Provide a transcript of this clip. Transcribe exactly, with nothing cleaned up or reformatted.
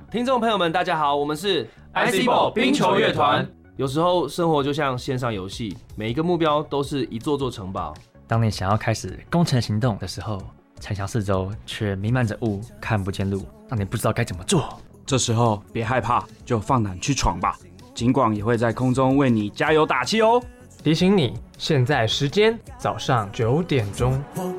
听众朋友们，大家好，我们是 I C Ball 冰球乐团。 有时候生活就像线上游戏，每一个目标都是一座座城堡。 当你想要开始攻城行动的时候，城墙四周却弥漫着雾，看不见路，让你不知道该怎么做。 这时候别害怕，就放胆去闯吧。警广也会在空中为你加油打气哦。 提醒你，现在时间早上九点钟。